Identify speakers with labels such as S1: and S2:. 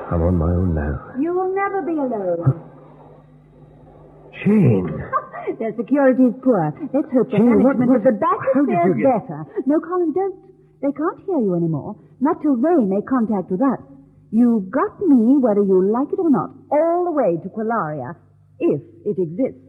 S1: I'm on my own now.
S2: You will never be alone.
S1: Jane.
S2: Their security is poor. Let's hope the
S1: Jane,
S2: management
S1: what-
S2: of the back
S1: how did
S2: fares
S1: you get-
S2: better. No, Colin, don't. They can't hear you anymore. Not till they make contact with us. You've got me, whether you like it or not, all the way to Qualaria, if it exists.